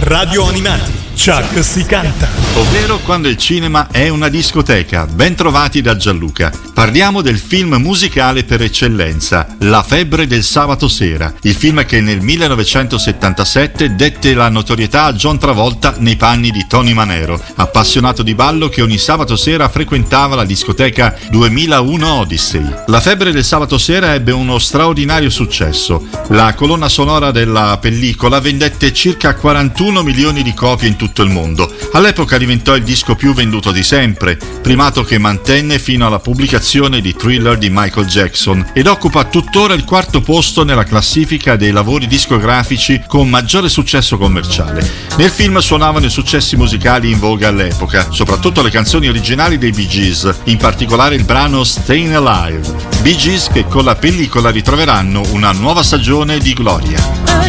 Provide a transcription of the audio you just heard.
Radio Animati, Chuck si canta. Ovvero quando il cinema è una discoteca. Ben trovati da Gianluca. Parliamo del film musicale per eccellenza, La febbre del sabato sera, il film che nel 1977 dette la notorietà a John Travolta nei panni di Tony Manero, appassionato di ballo che ogni sabato sera frequentava la discoteca 2001 Odyssey. La febbre del sabato sera ebbe uno straordinario successo. La colonna sonora della pellicola vendette circa 41 milioni di copie in tutto il mondo. All'epoca diventò il disco più venduto di sempre, primato che mantenne fino alla pubblicazione di Thriller di Michael Jackson, ed occupa tuttora il quarto posto nella classifica dei lavori discografici con maggiore successo commerciale. Nel film suonavano i successi musicali in voga all'epoca, soprattutto le canzoni originali dei Bee Gees, in particolare il brano Stayin' Alive. Bee Gees che con la pellicola ritroveranno una nuova stagione di gloria.